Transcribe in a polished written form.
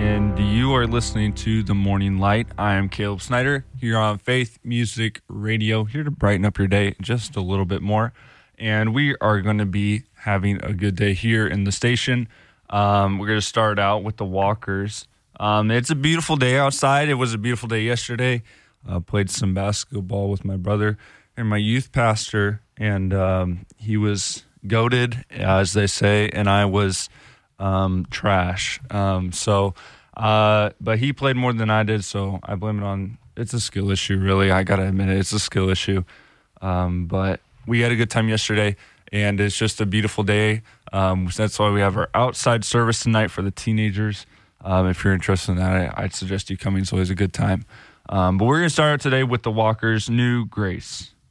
and you are listening to The Morning Light. I am Caleb Snyder here on Faith Music Radio, here to brighten up your day just a little bit more. And we are going to be having a good day here in the station. We're going to start out with the Walkers. It's a beautiful day outside. It was a beautiful day yesterday. Played some basketball with my brother and my youth pastor, and he was goated, as they say, and I was trash. But he played more than I did, so I blame it on, it's a skill issue, really. I got to admit it, it's a skill issue. But we had a good time yesterday, and it's just a beautiful day. That's why we have our outside service tonight for the teenagers. If you're interested in that, I'd suggest you coming. It's always a good time. But we're going to start out today with the Walkers' New Grace.